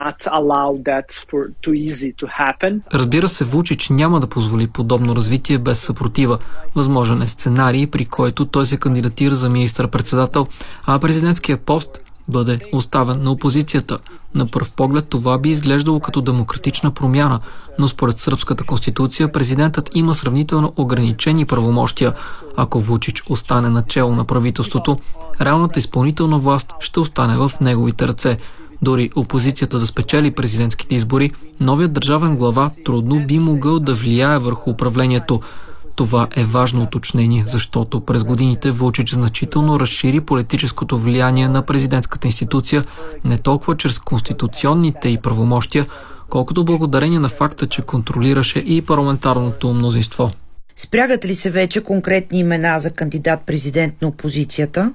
Разбира се, Вучич няма да позволи подобно развитие без съпротива. Възможен е сценарий, при който той се кандидатира за министър-председател, а президентският пост бъде оставен на опозицията. На пръв поглед това би изглеждало като демократична промяна, но според сръбската конституция президентът има сравнително ограничени правомощия. Ако Вучич остане начело на правителството, реалната изпълнителна власт ще остане в неговите ръце. Дори опозицията да спечели президентските избори, новият държавен глава трудно би могъл да влияе върху управлението. Това е важно уточнение, защото през годините Вучич значително разшири политическото влияние на президентската институция не толкова чрез конституционните и правомощия, колкото благодарение на факта, че контролираше и парламентарното мнозинство. Спрягат ли се вече конкретни имена за кандидат-президент на опозицията?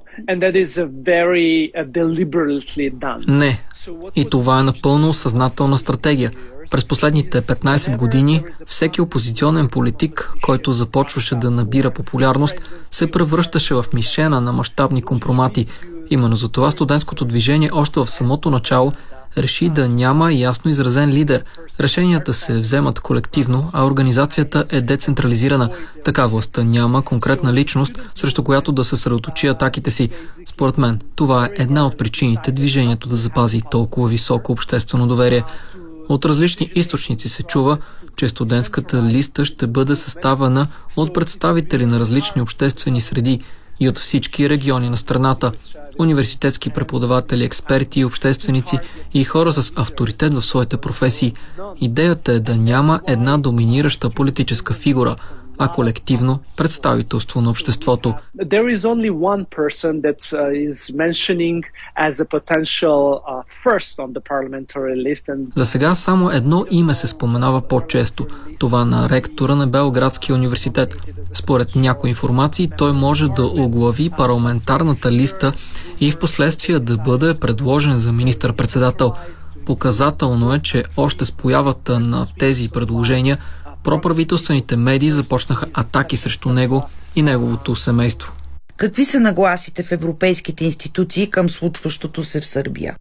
Не. И това е напълно съзнателна стратегия. През последните 15 години всеки опозиционен политик, който започваше да набира популярност, се превръщаше в мишена на мащабни компромати. Именно за това студентското движение още в самото начало реши да няма ясно изразен лидер. Решенията се вземат колективно, а организацията е децентрализирана. Така властта няма конкретна личност, срещу която да се съсредоточи атаките си. Според мен, това е една от причините движението да запази толкова високо обществено доверие. От различни източници се чува, че студентската листа ще бъде съставена от представители на различни обществени среди и от всички региони на страната. Университетски преподаватели, експерти, общественици и хора с авторитет в своите професии. Идеята е да няма една доминираща политическа фигура, а колективно представителство на обществото. За сега само едно име се споменава по-често. Това на ректора на Белградския университет. Според някои информации той може да оглави парламентарната листа и в последствие да бъде предложен за министър-председател. Показателно е, че още с появата на тези предложения проправителствените медии започнаха атаки срещу него и неговото семейство. Какви са нагласите в европейските институции към случващото се в Сърбия?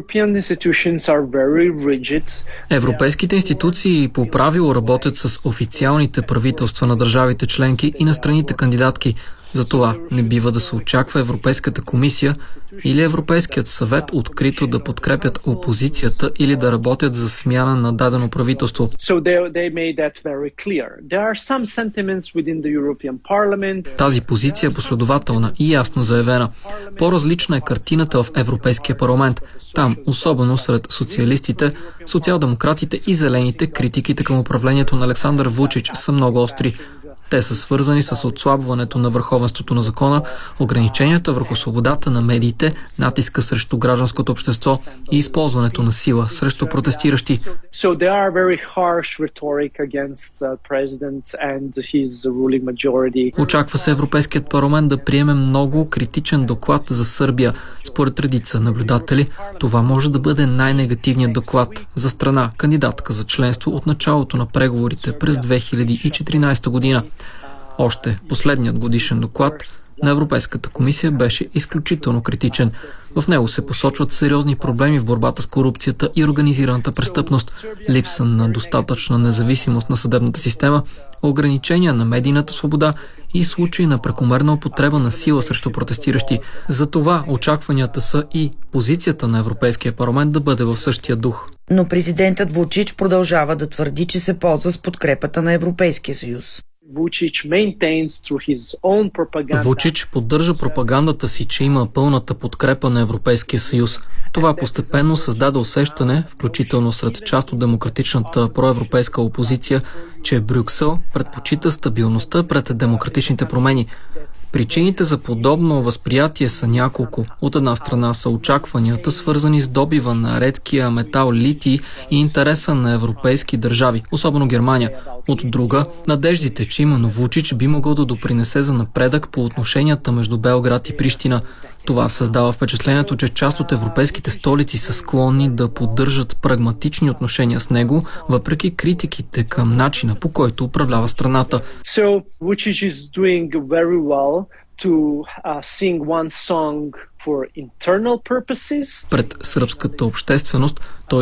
Европейските институции по правило работят с официалните правителства на държавите членки и на страните кандидатки. Затова не бива да се очаква Европейската комисия или Европейският съвет открито да подкрепят опозицията или да работят за смяна на дадено правителство. Тази позиция е последователна и ясно заявена. По-различна е картината в Европейския парламент. Там, особено сред социалистите, социал-демократите и зелените, критиките към управлението на Александър Вучич са много остри. Те са свързани с отслабването на върховенството на закона, ограниченията върху свободата на медиите, натиска срещу гражданското общество и използването на сила срещу протестиращи. Очаква се Европейският парламент да приеме много критичен доклад за Сърбия. Според редица наблюдатели, това може да бъде най-негативният доклад за страна, кандидатка за членство от началото на преговорите през 2014 година. Още последният годишен доклад на Европейската комисия беше изключително критичен. В него се посочват сериозни проблеми в борбата с корупцията и организираната престъпност, липса на достатъчна независимост на съдебната система, ограничения на медийната свобода и случаи на прекомерна употреба на сила срещу протестиращи. Затова очакванията са и позицията на Европейския парламент да бъде в същия дух. Но президентът Вучич продължава да твърди, че се ползва с подкрепата на Европейския съюз. Вучич поддържа пропагандата си, че има пълната подкрепа на Европейския съюз. Това постепенно създаде усещане, включително сред част от демократичната проевропейска опозиция, че Брюксел предпочита стабилността пред демократичните промени. Причините за подобно възприятие са няколко. От една страна са очакванията, свързани с добива на редкия метал литий и интереса на европейски държави, особено Германия. От друга, надеждите, че именно Вучич би могъл да допринесе за напредък по отношенията между Белград и Прищина. Това създава впечатлението, че част от европейските столици са склонни да поддържат прагматични отношения с него, въпреки критиките към начина, по който управлява страната. Пред сръбската общественост той